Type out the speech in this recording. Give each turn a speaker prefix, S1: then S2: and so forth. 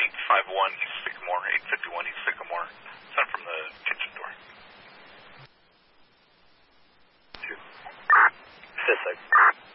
S1: 851 East Sycamore, 851 East Sycamore. Sent from the kitchen door.
S2: Fifth.